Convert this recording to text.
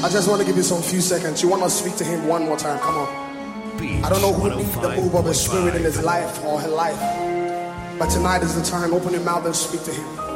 I just want to give you some few seconds. You want to speak to him one more time. Come on. I don't know who needs the move of his spirit in his life or her life. But tonight is the time. Open your mouth and speak to him.